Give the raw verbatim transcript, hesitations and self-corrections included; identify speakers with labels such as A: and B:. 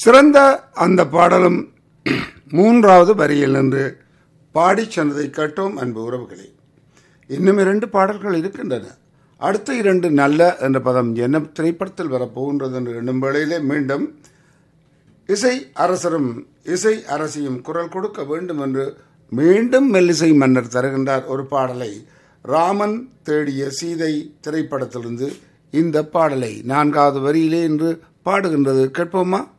A: சிறந்த அந்த பாடலும் மூன்றாவது வரியில் நின்று பாடிச் சென்றதை கேட்டோம். அன்பு உறவுகளே, இன்னும் இரண்டு பாடல்கள் இருக்கின்றன. அடுத்த இரண்டு நல்ல என்ற பதம் என்ன திரைப்படத்தில் வரப்போகின்றது என்று எண்ணும் வேளையிலே மீண்டும் இசை அரசரும் இசை அரசியும் குரல் கொடுக்க வேண்டும் என்று மீண்டும் மெல்லிசை மன்னர் தருகின்றார் ஒரு பாடலை. ராமன் தேடிய சீதை திரைப்படத்திலிருந்து இந்த பாடலை நான்காவது வரியிலே என்று பாடுகின்றது. கேட்போமா?